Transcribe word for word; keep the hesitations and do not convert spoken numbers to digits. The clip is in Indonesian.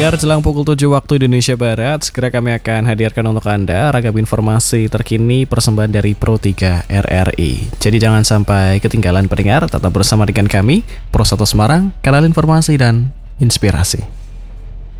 Pendengar, jelang pukul tujuh waktu Indonesia Barat, segera kami akan hadirkan untuk Anda ragam informasi terkini persembahan dari Pro tiga R R I. Jadi jangan sampai ketinggalan pendengar, tetap bersama dengan kami, Pro satu Semarang, kanal informasi dan inspirasi.